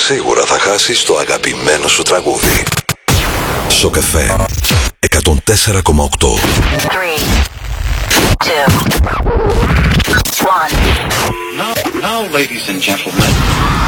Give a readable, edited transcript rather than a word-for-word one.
σίγουρα θα χάσεις το αγαπημένο σου τραγούδι. Shock FM 104,8. 3, 2, 1. Now, ladies and gentlemen.